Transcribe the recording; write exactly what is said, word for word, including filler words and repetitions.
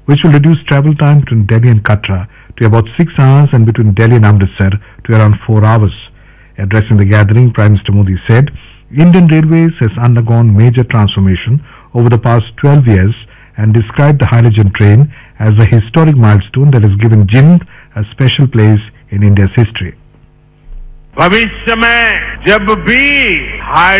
which will reduce travel time between Delhi and Katra to about six hours and between Delhi and Amritsar to around four hours. Addressing the gathering, Prime Minister Modi said, Indian Railways has undergone major transformation over the past twelve years and described the hydrogen train as a historic milestone that has given Jind a special place in India's history. भविष्य में जब भी